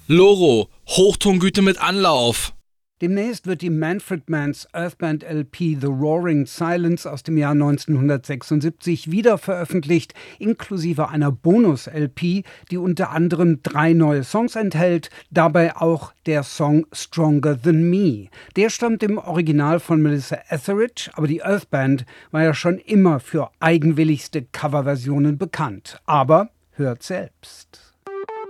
Loro, Hochtongüte mit Anlauf. Demnächst wird die Manfred Mann's Earthband LP The Roaring Silence aus dem Jahr 1976 wieder veröffentlicht, inklusive einer Bonus-LP, die unter anderem 3 neue Songs enthält, dabei auch der Song Stronger Than Me. Der stammt im Original von Melissa Etheridge, aber die Earthband war ja schon immer für eigenwilligste Coverversionen bekannt. Aber hört selbst.